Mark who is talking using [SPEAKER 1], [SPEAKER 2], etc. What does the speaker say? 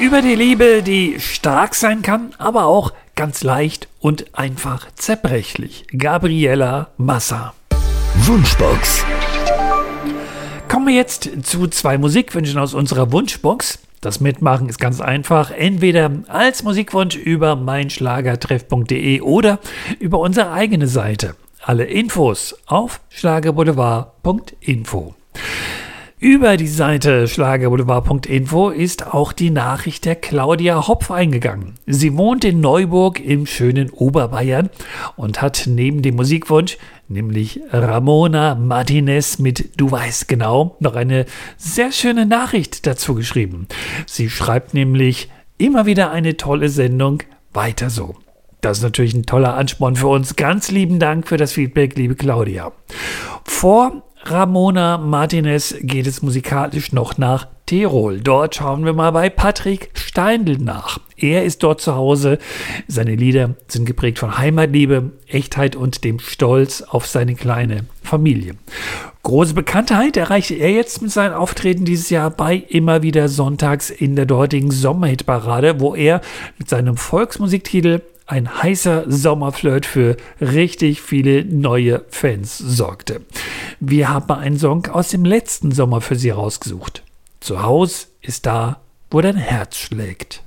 [SPEAKER 1] Über die Liebe, die stark sein kann, aber auch ganz leicht und einfach zerbrechlich. Gabriela Massa.
[SPEAKER 2] Wunschbox.
[SPEAKER 1] Kommen wir jetzt zu 2 Musikwünschen aus unserer Wunschbox. Das Mitmachen ist ganz einfach. Entweder als Musikwunsch über meinschlagertreff.de oder über unsere eigene Seite. Alle Infos auf schlagerboulevard.info. Über die Seite schlagerboulevard.info ist auch die Nachricht der Claudia Hopf eingegangen. Sie wohnt in Neuburg im schönen Oberbayern und hat neben dem Musikwunsch, nämlich Ramona Martinez mit Du weißt genau, noch eine sehr schöne Nachricht dazu geschrieben. Sie schreibt nämlich, immer wieder eine tolle Sendung, weiter so. Das ist natürlich ein toller Ansporn für uns. Ganz lieben Dank für das Feedback, liebe Claudia. Vor Ramona Martinez geht es musikalisch noch nach Tirol. Dort schauen wir mal bei Patrick Steindl nach. Er ist dort zu Hause. Seine Lieder sind geprägt von Heimatliebe, Echtheit und dem Stolz auf seine kleine Familie. Große Bekanntheit erreichte er jetzt mit seinen Auftritten dieses Jahr bei Immer wieder sonntags in der dortigen Sommerhitparade, wo er mit seinem Volksmusiktitel Ein heißer Sommerflirt für richtig viele neue Fans sorgte. Wir haben einen Song aus dem letzten Sommer für Sie rausgesucht. Zu Hause ist da, wo dein Herz schlägt.